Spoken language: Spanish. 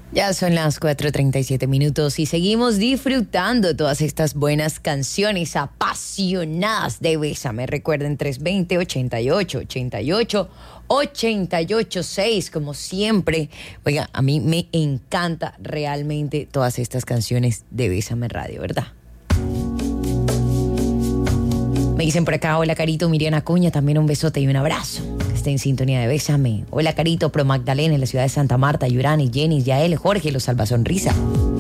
Ya son las 4:37 y seguimos disfrutando todas estas buenas canciones apasionadas de Bésame. Recuerden 320-88-88-88-6, como siempre. Oiga, a mí me encanta realmente todas estas canciones de Bésame Radio, ¿verdad? Me dicen por acá, hola Carito, Miriam Acuña, también un besote y un abrazo. Que esté en sintonía de Bésame. Hola Carito, Pro Magdalena, en la ciudad de Santa Marta, Yurani, Jenny, Yael, Jorge, los Salva Sonrisa.